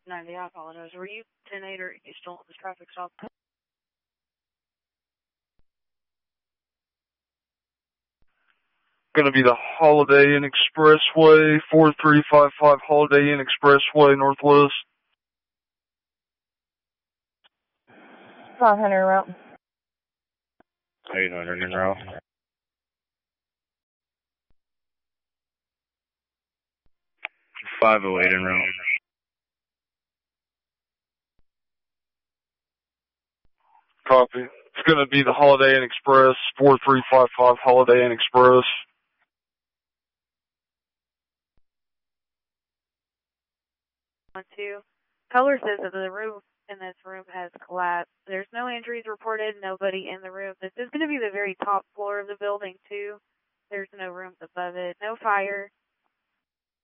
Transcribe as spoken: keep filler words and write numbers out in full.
ninety, I apologize. Were you ten eight or you still at this traffic stop? Going to be the Holiday Inn Expressway, four three five five Holiday Inn Expressway, Northwest. five hundred route. eight hundred en route. five oh eight en route. Copy. It's going to be the Holiday Inn Express, four three five five Holiday Inn Express. One, two. Color says that the roof in this room has collapsed. There's no injuries reported, nobody in the room. This is going to be the very top floor of the building, too. There's no rooms above it, no fire.